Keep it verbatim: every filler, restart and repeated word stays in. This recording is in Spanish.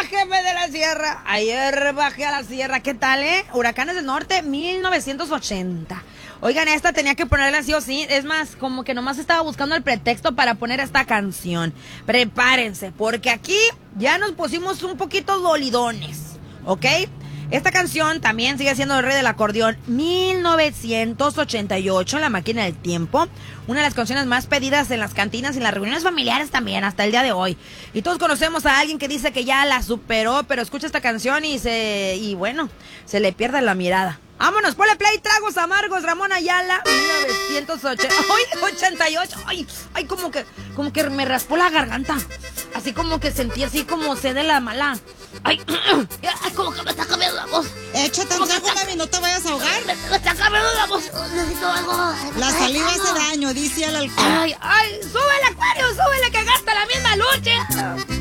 jefe de la sierra. Ayer bajé a la sierra. ¿Qué tal, eh? Huracanes del Norte, mil novecientos ochenta. Oigan, esta tenía que ponerla sí o sí. Es más, como que nomás estaba buscando el pretexto para poner esta canción. Prepárense, porque aquí ya nos pusimos un poquito dolidones, ¿ok? Esta canción también sigue siendo el rey del acordeón. mil novecientos ochenta y ocho, La Máquina del Tiempo. Una de las canciones más pedidas en las cantinas y en las reuniones familiares también, hasta el día de hoy. Y todos conocemos a alguien que dice que ya la superó, pero escucha esta canción y se y bueno, se le pierde la mirada. Vámonos, ponle play, Tragos Amargos, Ramón Ayala, mil novecientos ochenta y ocho. Ay, ay, como que, como que me raspó la garganta. Así como que sentí así como sed de la mala. Ay, ay, como que me está cambiando la voz. Échate un trago, mami, no te vayas a ahogar. Me, me está cambiando la voz. Necesito algo. La saliva hace daño, dice el alcohol. Ay, ay, súbele, Acuario, súbele que gasta la misma lucha.